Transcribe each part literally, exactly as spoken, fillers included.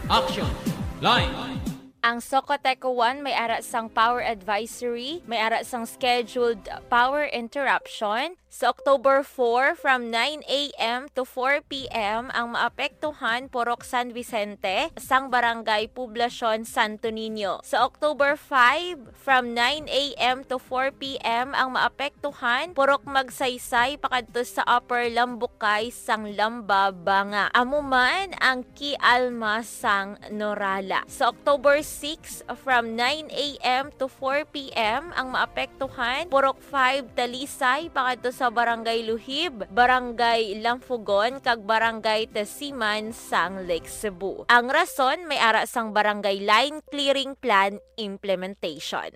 Action! Line! Ang Socoteco one may ara sang power advisory, may ara sang scheduled power interruption. Sa October four, from nine a.m. to four p.m. ang maapektuhan Purok San Vicente, sang Barangay Poblacion Santo Niño. Sa October five, from nine a.m. to four p.m. ang maapektuhan Purok Magsaysay pakadto sa Upper Lambukay sang Lamba Banga. Amuman ang Kialma sang Norala. Sa October six, from nine a.m. to four p.m. ang maapektuhan Purok five Talisay pakadto sa Barangay Luhib, Barangay Lamfugon kag Barangay Tasiman sang Lake Cebu. Ang rason may ara sang Barangay Line Clearing Plan implementation.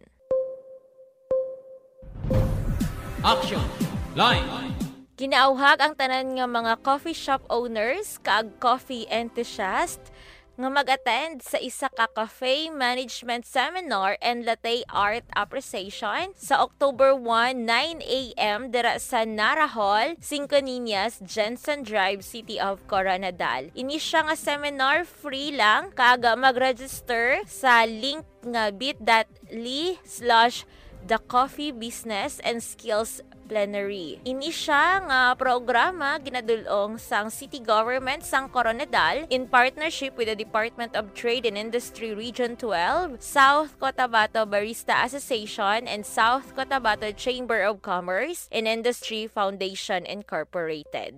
Action! Line! Ginaauhag ang tanan nga mga coffee shop owners kag coffee enthusiast nga mag-attend sa isa ka cafe management seminar and latte art appreciation sa October one, nine a.m. dira sa Nara Hall, Cinco Niñas, Jensen Drive, City of Coronadal. Ini siya nga seminar, free lang, kaga mag-register sa link nga bit.ly slash The Coffee Business and Skills Plenary. Ini siya nga programa ginadulong sang City Government sang Coronadal in partnership with the Department of Trade and Industry Region twelve, South Cotabato Barista Association, and South Cotabato Chamber of Commerce and Industry Foundation Incorporated.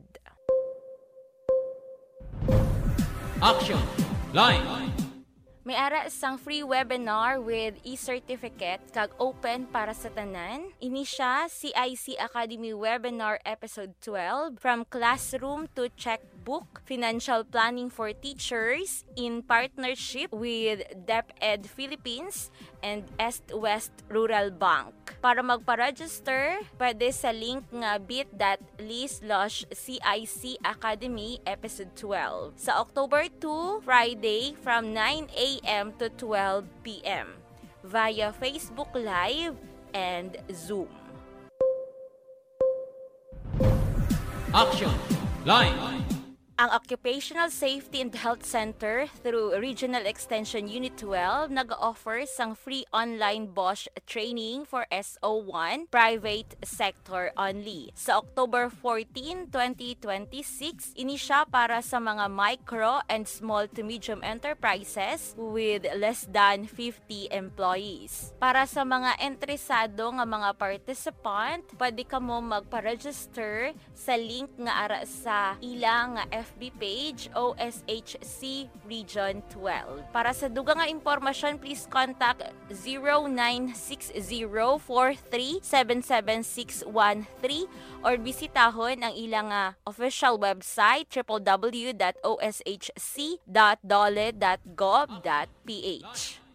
Action! Line! May ara sang free webinar with e-certificate kag open para sa tanan. Ini siya C I C Academy Webinar Episode twelve, From Classroom to Checkbook, Financial Planning for Teachers in partnership with DepEd Philippines and East West Rural Bank. Para magpa-register, pwede sa link nga bit.ly slash CIC Academy Episode twelve. Sa October two, Friday, from nine a.m. to twelve p.m. via Facebook Live and Zoom. Action! Line! Ang Occupational Safety and Health Center through Regional Extension Unit twelve nag-offer sang free online Bosch training for S O one private sector only. Sa October fourteen, twenty twenty-six, ini siya para sa mga micro and small to medium enterprises with less than fifty employees. Para sa mga interesado nga mga participant, pwede ka mo magpa-register sa link nga ara sa ilang nga F B page O S H C Region twelve. Para sa dugang nga impormasyon, please contact zero nine six zero four three seven seven six one three or bisitahon ang ilang nga official website w w w dot o s h c dot dole dot gov dot p h.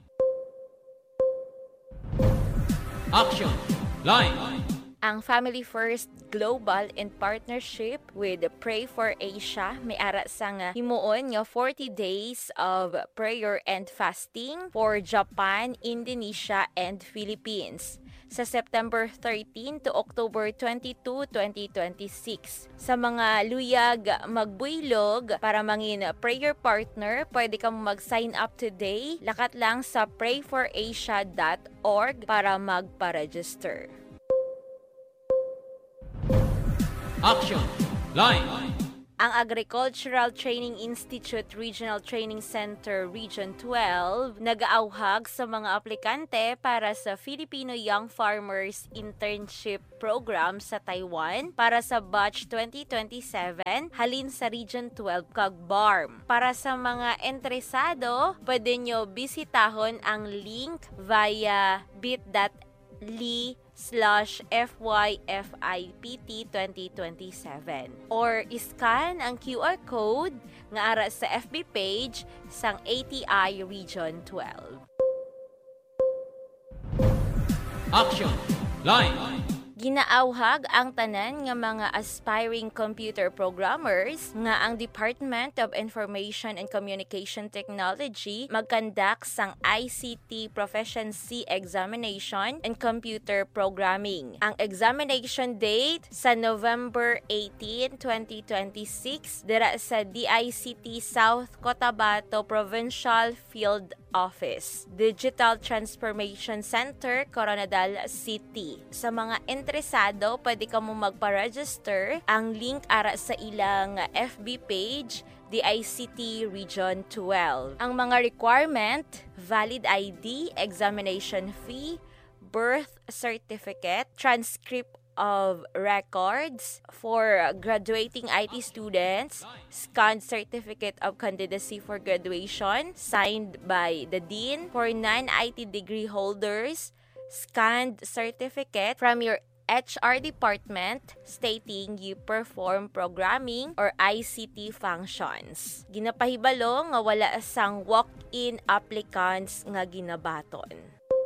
Action! Line! Ang Family First Global in partnership with Pray for Asia may ara sang himuon nga forty days of prayer and fasting for Japan, Indonesia, and Philippines sa September thirteen to October twenty-second, twenty twenty-six. Sa mga luyag magbuylog para mangin prayer partner, pwede ka mag-sign up today. Lakat lang sa pray for asia dot org para magpa-register. Action! Line! Ang Agricultural Training Institute Regional Training Center Region twelve nag-aauhag sa mga aplikante para sa Filipino Young Farmers Internship Program sa Taiwan para sa batch twenty twenty-seven halin sa Region twelve kag B A R M. Para sa mga interesado, pwede nyo bisitahon ang link via bit.ly slash F Y F I P T twenty twenty-seven or iscan ang Q R code nga ara sa F B page sang A T I Region twelve. Action! Line! Ginaawhag ang tanan nga mga aspiring computer programmers nga ang Department of Information and Communication Technology magkandak sang I C T Proficiency Examination and Computer Programming. Ang examination date sa November eighteenth, twenty twenty-six dira sa D I C T South Cotabato Provincial Field Office, Digital Transformation Center, Coronadal City. Sa mga interesado, pwede ka mo magpa-register. Ang link ara sa ilang F B page, D I C T Region twelve. Ang mga requirement, valid I D, examination fee, birth certificate, transcript of records for graduating I T students, scanned certificate of candidacy for graduation signed by the dean for non-I T degree holders, scanned certificate from your H R department stating you perform programming or I C T functions. Ginapahibalo nga wala sang walk-in applicants nga ginabaton.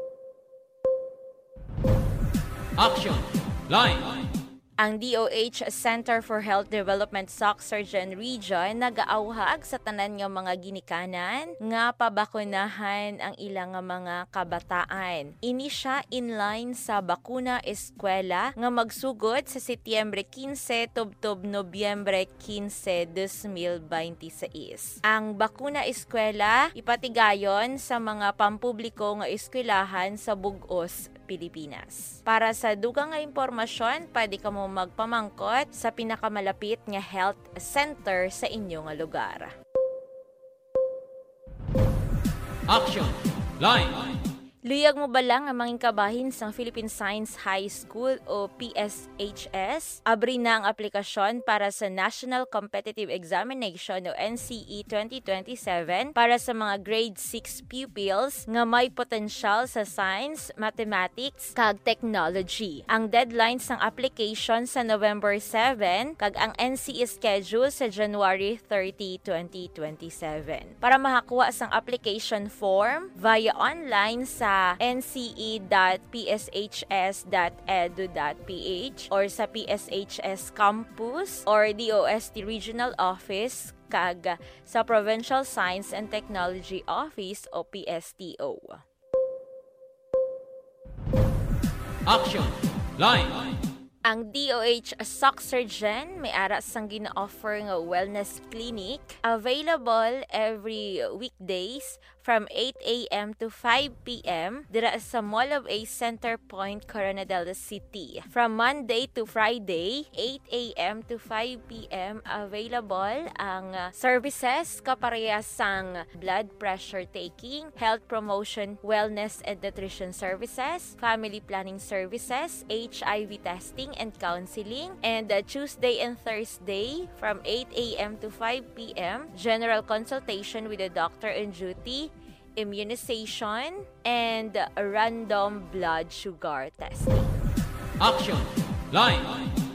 Action! Line! Ang D O H Center for Health Development Sauk Surgeon Region nagaawhag sa tanan nga mga ginikanan nga pabakunahan ang ilang nga mga kabataan. Ini siya inline sa bakuna eskwela nga magsugod sa Setyembre quince tubtob Nobyembre quince, twenty twenty-six. Ang bakuna eskwela ipatigayon sa mga pampubliko nga eskwelahan sa bug-os Pilipinas. Para sa dugang nga impormasyon, pwede ka mo magpamangkot sa pinakamalapit nga health center sa inyong nga lugar. Action! Line! Luyag mo ba lang ang manging kabahin sa Philippine Science High School o P S H S? Abri na ang aplikasyon para sa National Competitive Examination o N C E twenty twenty-seven para sa mga grade six pupils nga may potensyal sa science, mathematics, kag technology. Ang deadlines ng application sa November seventh kag ang N C E schedule sa January thirtieth, twenty twenty-seven. Para makakuha sang application form via online sa n c e dot p s h s dot e d u dot p h or sa P S H S Campus or D O S T Regional Office kag sa Provincial Science and Technology Office o P S T O. Action! Line! Ang D O H Sauk Surgeon may ara sang gina-offer nga wellness clinic available every weekdays from eight a m to five p m dira sa Mall of A Center Point, Coronadal City. From Monday to Friday, eight a m to five p m available ang uh, services kaparehas sang blood pressure taking, health promotion, wellness and nutrition services, family planning services, H I V testing and counseling, and uh, Tuesday and Thursday from eight a m to five p m general consultation with a doctor on duty, immunization, and uh, random blood sugar testing. Action! Line!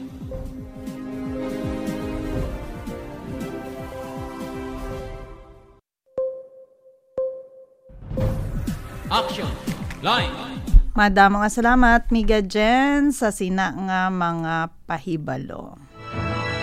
Action! Line! Madamo nga salamat, Miga Jen, sa sina nga mga pahibalo.